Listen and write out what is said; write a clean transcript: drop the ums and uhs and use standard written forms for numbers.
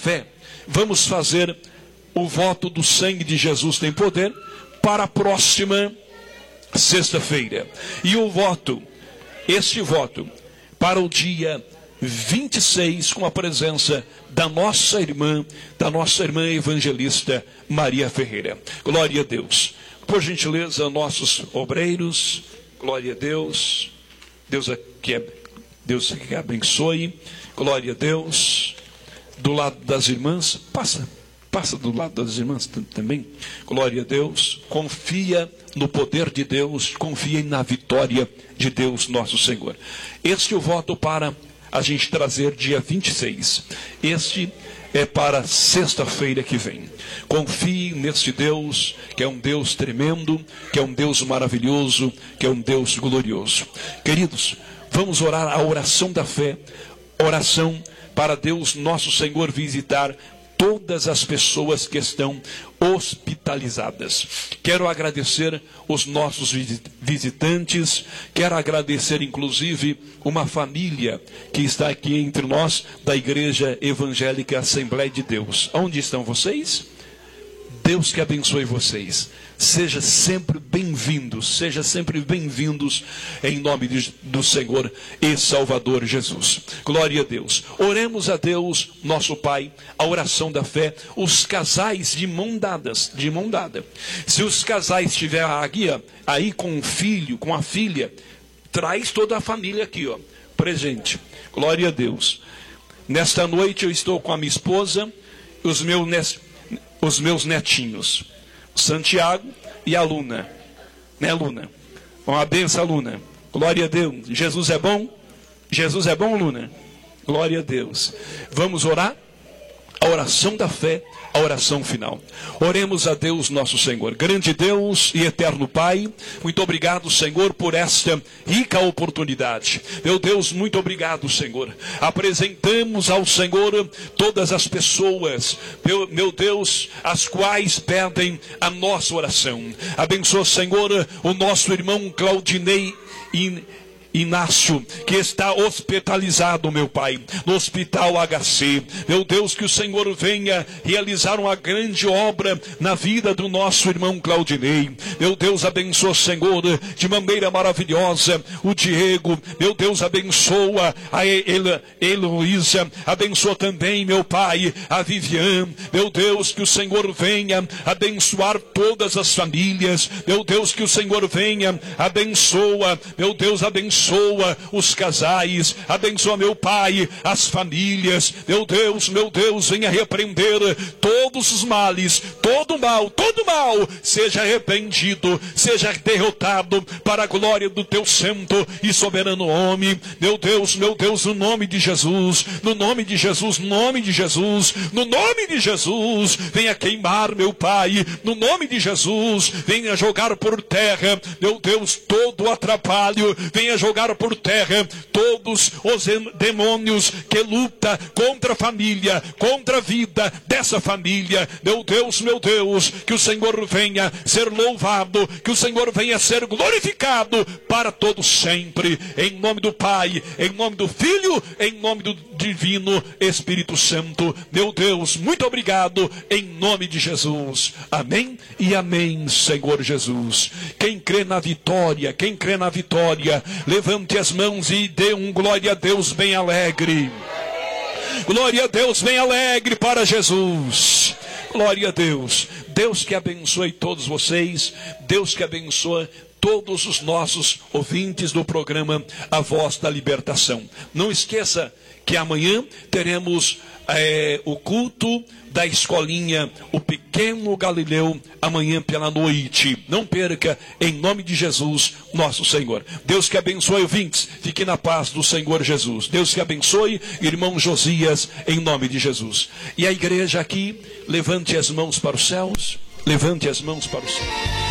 fé, vamos fazer o voto do sangue de Jesus tem poder para a próxima sexta-feira. E o voto, este voto, para o dia 26, com a presença da nossa irmã evangelista Maria Ferreira. Glória a Deus. Por gentileza, nossos obreiros, glória a Deus. Deus que abençoe. Glória a Deus. Do lado das irmãs, passa do lado das irmãs também. Glória a Deus. Confia no poder de Deus, confia na vitória de Deus nosso Senhor. Este é o voto para a gente trazer dia 26. Este é para sexta-feira que vem. Confie neste Deus, que é um Deus tremendo, que é um Deus maravilhoso, que é um Deus glorioso. Queridos, vamos orar a oração da fé, oração para Deus nosso Senhor visitar todas as pessoas que estão hospitalizadas. Quero agradecer os nossos visitantes, quero agradecer inclusive uma família que está aqui entre nós, da Igreja Evangélica Assembleia de Deus. Onde estão vocês? Deus que abençoe vocês. Seja sempre bem-vindos em nome do Senhor e Salvador Jesus. Glória a Deus. Oremos a Deus, nosso Pai, a oração da fé, os casais de mão dada. Se os casais estiverem aí com o filho, com a filha, traz toda a família aqui, presente. Glória a Deus. Nesta noite eu estou com a minha esposa, os meus netinhos, Santiago e a Luna, né, Luna? Uma benção, Luna. Glória a Deus. Jesus é bom? Jesus é bom, Luna? Glória a Deus. Vamos orar? A oração da fé, a oração final. Oremos a Deus nosso Senhor. Grande Deus e eterno Pai, muito obrigado, Senhor, por esta rica oportunidade. Meu Deus, muito obrigado, Senhor. Apresentamos ao Senhor todas as pessoas, meu Deus, as quais pedem a nossa oração. Abençoa, Senhor, o nosso irmão Claudinei Inácio, que está hospitalizado, meu Pai, no Hospital HC. Meu Deus, que o Senhor venha realizar uma grande obra na vida do nosso irmão Claudinei. Meu Deus, abençoa, Senhor, de maneira maravilhosa o Diego. Meu Deus, abençoa a Heloísa. Abençoa também, meu Pai, a Vivian. Meu Deus, que o Senhor venha abençoar todas as famílias. Meu Deus, que o Senhor venha abençoa. Meu Deus, abençoa os casais, abençoa, meu Pai, as famílias. Meu Deus, venha repreender todos os males, todo mal, seja arrependido, seja derrotado para a glória do teu santo e soberano nome. Meu Deus, no nome de Jesus, no nome de Jesus, venha queimar, meu Pai, no nome de Jesus, venha jogar por terra, meu Deus, todo o atrapalho, venha jogar por terra todos os demônios que lutam contra a família, contra a vida dessa família. Meu Deus, que o Senhor venha ser louvado, que o Senhor venha ser glorificado para todos sempre, em nome do Pai, em nome do Filho, em nome do Divino Espírito Santo. Meu Deus, muito obrigado, em nome de Jesus. Amém e amém, Senhor Jesus. Quem crê na vitória, levante as mãos e dê um glória a Deus bem alegre. Glória a Deus bem alegre para Jesus. Glória a Deus. Deus que abençoe todos vocês. Deus que abençoe todos os nossos ouvintes do programa A Voz da Libertação. Não esqueça que amanhã teremos o culto da escolinha, o Pequeno Galileu, amanhã pela noite. Não perca, em nome de Jesus, nosso Senhor. Deus que abençoe, ouvintes. Fique na paz do Senhor Jesus. Deus que abençoe, irmão Josias, em nome de Jesus. E a igreja aqui, levante as mãos para os céus. Levante as mãos para os céus.